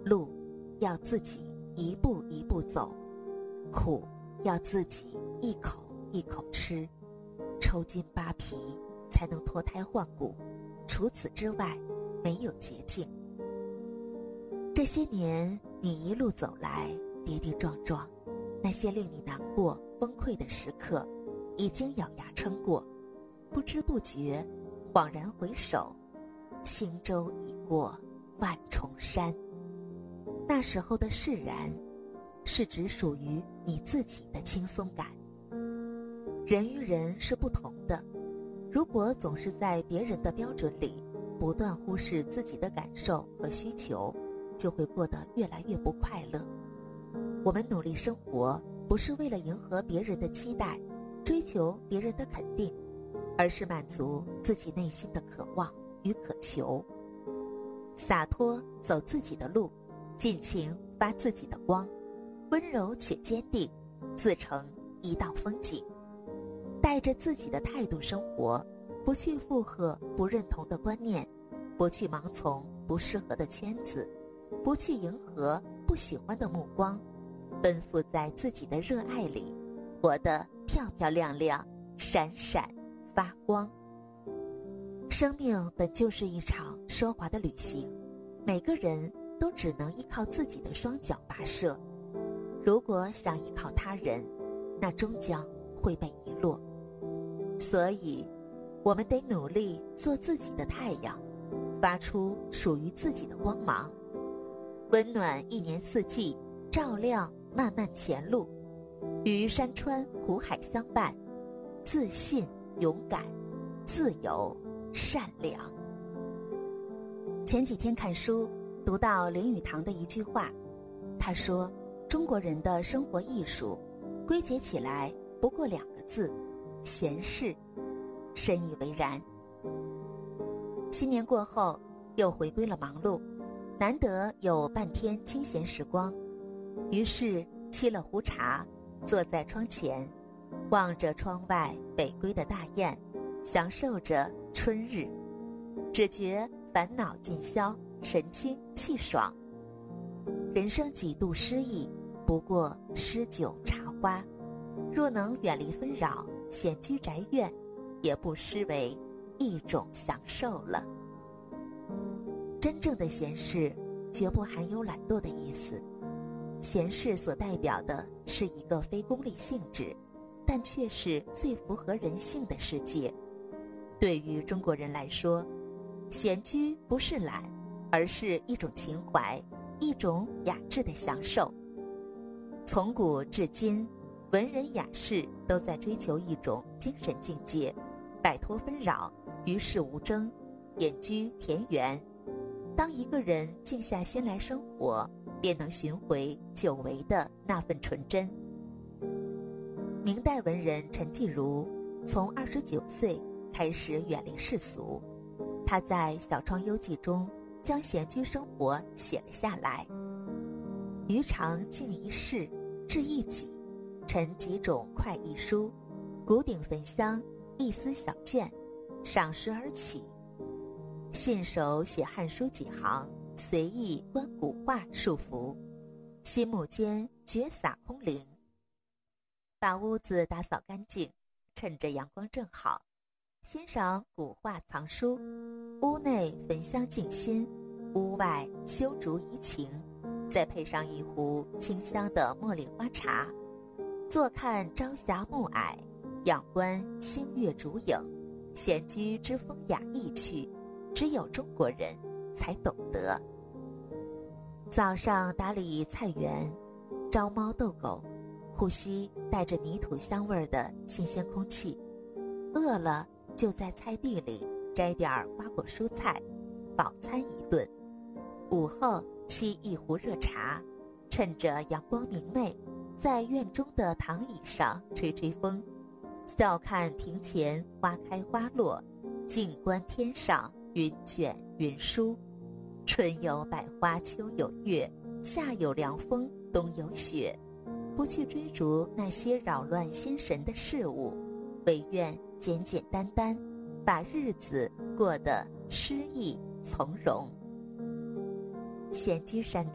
路要自己一步一步走，苦要自己一口一口吃，抽筋扒皮才能脱胎换骨，除此之外没有捷径。这些年你一路走来，跌跌撞撞，那些令你难过崩溃的时刻已经咬牙撑过，不知不觉恍然回首，轻舟已过万重山。那时候的释然是只属于你自己的轻松感。人与人是不同的，如果总是在别人的标准里不断忽视自己的感受和需求，就会过得越来越不快乐。我们努力生活，不是为了迎合别人的期待，追求别人的肯定，而是满足自己内心的渴望与渴求。洒脱走自己的路，尽情发自己的光，温柔且坚定，自成一道风景。带着自己的态度生活，不去附和不认同的观念，不去盲从不适合的圈子，不去迎合不喜欢的目光，奔赴在自己的热爱里，活得漂漂亮亮，闪闪发光。生命本就是一场奢华的旅行，每个人都只能依靠自己的双脚跋涉，如果想依靠他人，那终将会被遗落。所以我们得努力做自己的太阳，发出属于自己的光芒，温暖一年四季，照亮漫漫前路，与山川湖海相伴，自信勇敢，自由善良。前几天看书读到林语堂的一句话，他说中国人的生活艺术归结起来不过2个字，闲适，深以为然。新年过后又回归了忙碌，难得有半天清闲时光，于是沏了壶茶，坐在窗前，望着窗外北归的大雁，享受着春日，只觉烦恼尽消，神清气爽。人生几度失意，不过诗酒茶花，若能远离纷扰，闲居宅院，也不失为一种享受了。真正的闲适绝不含有懒惰的意思，闲适所代表的是一个非功利性质，但却是最符合人性的世界。对于中国人来说，闲居不是懒，而是一种情怀，一种雅致的享受。从古至今，文人雅士都在追求一种精神境界，摆脱纷扰，与世无争，隐居田园。当一个人静下心来生活，便能寻回久违的那份纯真。明代文人陈继儒从29岁开始远离世俗，他在《小窗幽记》中将闲居生活写了下来。余常静一室，致一己，陈几种快意书，古鼎焚香，一丝小卷，赏识而起。信手写汉书几行，随意观古画数幅，心目间绝洒空灵。把屋子打扫干净，趁着阳光正好，欣赏古画藏书，屋内焚香静心，屋外修竹怡情，再配上一壶清香的茉莉花茶，坐看朝霞暮霭，仰观星月烛影，闲居之风雅逸趣，只有中国人才懂得。早上打理菜园，招猫逗狗，呼吸带着泥土香味的新鲜空气，饿了就在菜地里摘点瓜果蔬菜，饱餐一顿。午后沏一壶热茶，趁着阳光明媚，在院中的躺椅上吹吹风，笑看庭前花开花落，静观天上云卷云舒。春有百花，秋有月，夏有凉风，冬有雪。不去追逐那些扰乱心神的事物，唯愿简简单单，把日子过得诗意从容。闲居山